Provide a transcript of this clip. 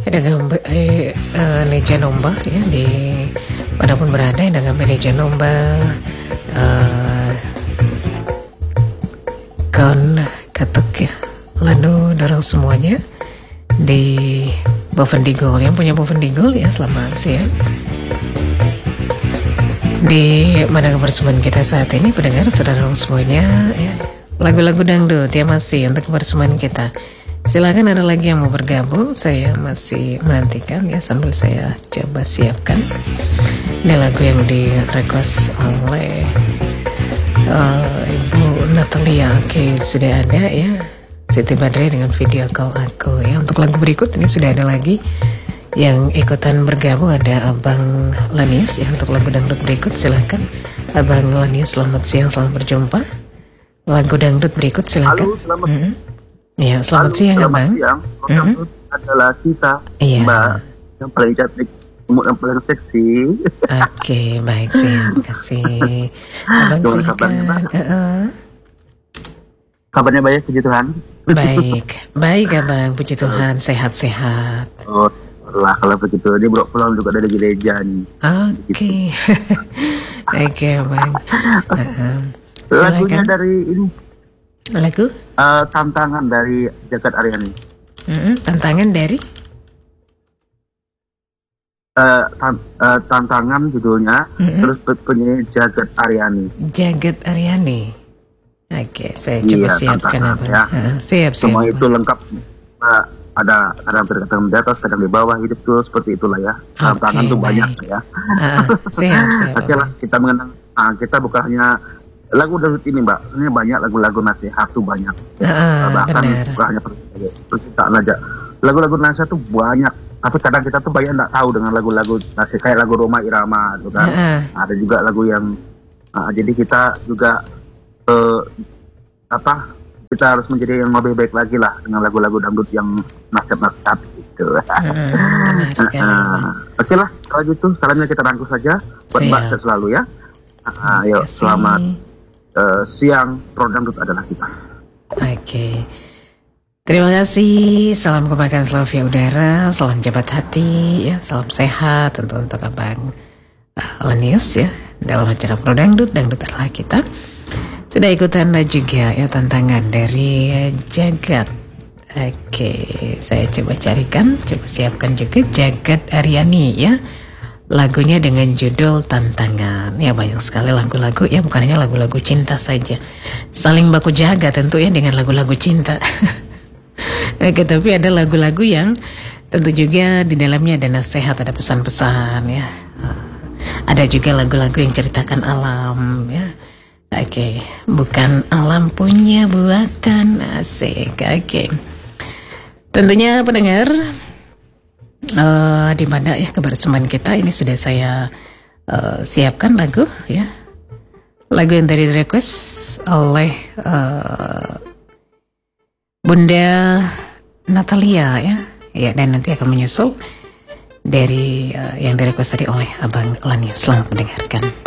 dagang Neja Nomba ya di manapun berada yang dagang Neja Nomba kon katuk ya, lalu dorong semuanya di Bovendigul yang punya Bovendigul ya, selamat siang. Di mana kebersamaan kita saat ini pendengar saudara semuanya ya, lagu-lagu dangdut ya masih untuk kebersamaan kita. Silakan ada lagi yang mau bergabung, saya masih menantikan ya sambil saya coba siapkan. Ini lagu yang di request oleh Ibu Natalia. Oke, sudah ada ya Siti Badri dengan video call aku ya. Untuk lagu berikut ini sudah ada lagi yang ikutan bergabung, ada Abang Lanius ya. Untuk lagu dangdut berikut silakan Abang Lanius, selamat siang, selamat berjumpa. Lagu dangdut berikut silakan. Halo, selamat ya, selamat siang Abang. Siang. Adalah kita, iya. Mbak, yang paling cantik, yang paling seksi. Oke, baik, terima kasih. Abang silakan. Kabarnya baik, puji Tuhan. Baik Abang, puji Tuhan, sehat-sehat. Oh, lah kalau begitu, dia pulang juga dari gereja nih. Oke. Oke Abang. Lagunya dari ini. Lagu? Tantangan dari Jagat Aryani. Tantangan dari? Tantangan judulnya, terus penyanyi Jagat Aryani. Jagat Aryani. Oke, saya coba siapkan apa? Ya. Siap. Semua itu lengkap. Ada kadang terkadang di atas, kadang di bawah, hidup tuh seperti itulah ya. Tantangan tuh banyak ya. Siap. Oke lah, kita mengenang. Kita bukan hanya lagu dangdut ini Mbak, sebenarnya banyak lagu-lagu nasihat tuh banyak. Bahkan bukan hanya percintaan aja. Lagu-lagu nasihat tuh banyak. Tapi kadang kita tuh banyak nggak tahu dengan lagu-lagu nasihat kayak lagu Roma Irama gitu kan. Ada juga lagu yang jadi kita juga kita harus menjadi yang lebih baik lagi lah dengan lagu-lagu dangdut yang nasihat gitu. Oke lah, kalau gitu salamnya kita rangkus saja buat Mbak selalu ya. Ayo, selamat siang, Pro Dangdut adalah kita. Oke. Terima kasih, salam kebaikan selalu via udara, salam jabat hati ya, salam sehat tentu untuk Abang Lanius ya dalam acara Pro Dangdut adalah kita. Sudah ikutan juga ya tantangan dari Jagat. Oke, saya coba carikan, coba siapkan juga Jagat Aryani ya. Lagunya dengan judul Tantangan. Ya banyak sekali lagu-lagu ya, bukan hanya lagu-lagu cinta saja. Saling baku jaga tentu ya dengan lagu-lagu cinta. Oke, tapi ada lagu-lagu yang tentu juga di dalamnya ada nasihat, ada pesan-pesan ya. Ada juga lagu-lagu yang ceritakan alam ya. Oke, bukan alam punya buatan, asik. Oke. Tentunya pendengar, di mana ya kebersamaan kita ini sudah saya siapkan lagu ya, lagu yang tadi request oleh Bunda Natalia ya, dan nanti akan menyusul dari yang di request tadi oleh Abang Lanius. Selamat mendengarkan.